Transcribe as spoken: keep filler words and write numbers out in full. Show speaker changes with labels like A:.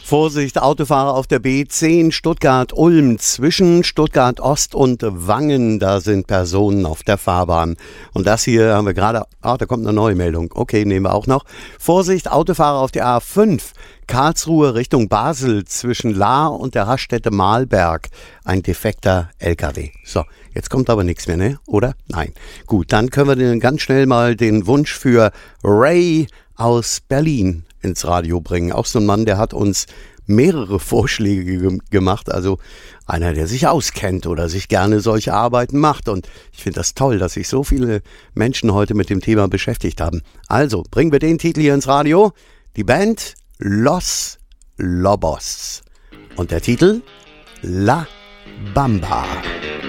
A: Vorsicht, Autofahrer auf der B zehn Stuttgart-Ulm zwischen Stuttgart-Ost und Wangen. Da sind Personen auf der Fahrbahn. Und das hier haben wir gerade, ah, da kommt eine neue Meldung. Okay, nehmen wir auch noch. Vorsicht, Autofahrer auf der A fünf. Karlsruhe Richtung Basel zwischen Lahr und der Raststätte Mahlberg. Ein defekter L K W. So, jetzt kommt aber nichts mehr, ne? Oder? Nein. Gut, dann können wir den ganz schnell mal den Wunsch für Ray aus Berlin ins Radio bringen. Auch so ein Mann, der hat uns mehrere Vorschläge ge- gemacht. Also einer, der sich auskennt oder sich gerne solche Arbeiten macht. Und ich finde das toll, dass sich so viele Menschen heute mit dem Thema beschäftigt haben. Also, bringen wir den Titel hier ins Radio. Die Band Los Lobos. Und der Titel La Bamba.